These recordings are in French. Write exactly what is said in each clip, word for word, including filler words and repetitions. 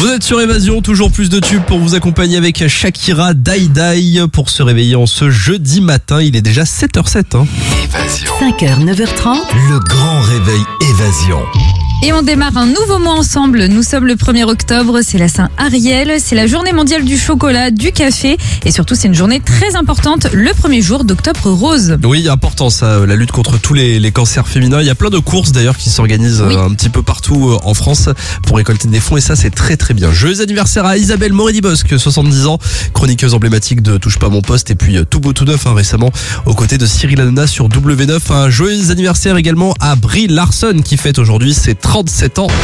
Vous êtes sur Évasion, toujours plus de tubes pour vous accompagner avec Shakira, Die Die pour se réveiller en ce jeudi matin. Il est déjà sept heures zéro sept. Hein. Évasion. cinq heures, neuf heures trente. Le grand réveil Évasion. Et on démarre un nouveau mois ensemble. Nous sommes le premier octobre, c'est la Saint-Ariel, c'est la journée mondiale du chocolat, du café et surtout c'est une journée très importante, le premier jour d'octobre rose. Oui, important ça, la lutte contre tous les, les cancers féminins. Il y a plein de courses d'ailleurs qui s'organisent Oui. un petit peu partout en France pour récolter des fonds et ça c'est très très bien. Joyeux anniversaire à Isabelle Morini-Bosque, soixante-dix ans, chroniqueuse emblématique de Touche pas mon poste et puis tout beau tout neuf hein, récemment aux côtés de Cyril Hanouna sur W neuf. Un joyeux anniversaire également à Brie Larson qui fête aujourd'hui ses trente-sept ans.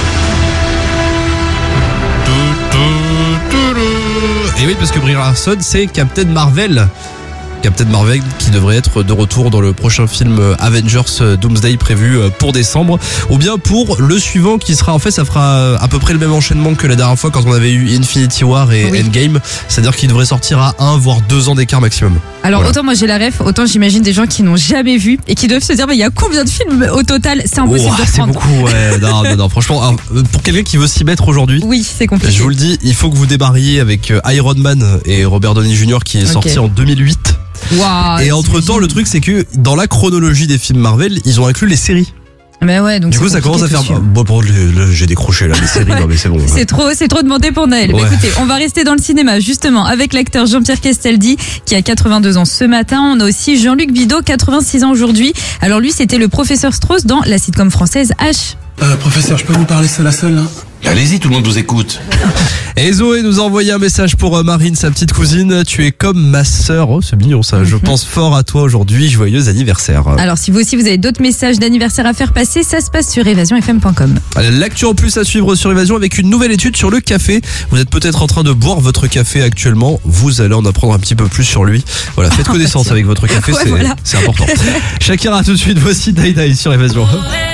Et oui, parce que Brie Larson, c'est Captain Marvel. Captain Marvel qui devrait être de retour dans le prochain film Avengers Doomsday prévu pour décembre, ou bien pour le suivant qui sera, en fait ça fera à peu près le même enchaînement que la dernière fois quand on avait eu Infinity War et Oui. Endgame, c'est-à-dire qu'il devrait sortir à un voire deux ans d'écart maximum. Alors Voilà. autant moi j'ai la ref, autant j'imagine des gens qui n'ont jamais vu et qui doivent se dire mais il y a combien de films au total, c'est impossible Oh, de c'est prendre. beaucoup, ouais. Non, non, non, franchement, alors, pour quelqu'un qui veut s'y mettre aujourd'hui, Oui, c'est compliqué. je vous le dis, il faut que vous débarriez avec Iron Man et Robert Downey junior qui est Ok. sorti en deux mille huit. Waouh, Et entre temps, t'imagines. le truc c'est que dans la chronologie des films Marvel, ils ont inclus les séries. Mais ouais, donc Du c'est coup, ça compliqué commence à de faire. suivre. Bon, bon, le- le- j'ai décroché là, les séries, non mais c'est bon. C'est trop, c'est trop demandé pour Noël. Bah, Ouais. écoutez, on va rester dans le cinéma justement avec l'acteur Jean-Pierre Castaldi qui a quatre-vingt-deux ans ce matin. On a aussi Jean-Luc Bidot, quatre-vingt-six ans aujourd'hui. Alors lui, c'était le professeur Strauss dans la sitcom française H. Euh, professeur, je peux vous parler seul à seul, là? Allez-y, tout le monde vous écoute. Et Zoé nous a envoyé un message pour euh, Marine, sa petite cousine. Tu es comme ma sœur. Oh, c'est mignon ça. Je pense fort à toi aujourd'hui. Joyeux anniversaire. Alors si vous aussi vous avez d'autres messages d'anniversaire à faire passer, ça se passe sur évasion f m point com. L'actu en plus à suivre sur Évasion avec une nouvelle étude sur le café. Vous êtes peut-être en train de boire votre café actuellement. Vous allez en apprendre un petit peu plus sur lui. Voilà, faites connaissance avec votre café, Ouais, c'est voilà. c'est important. Shakira, tout de suite, voici Die Die sur Évasion.